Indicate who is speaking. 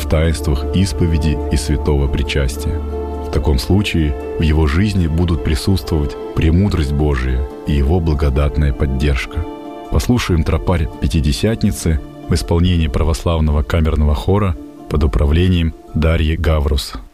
Speaker 1: таинствах исповеди и святого причастия. В таком случае в его жизни будут присутствовать премудрость Божия и его благодатная поддержка. Послушаем тропарь Пятидесятницы в исполнении православного камерного хора под управлением Дарьи Гаврус.